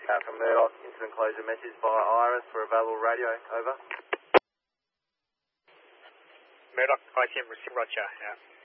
From Murdoch, incident closure message by Iris for available radio, over. Murdoch, ICM receive, roger, yeah.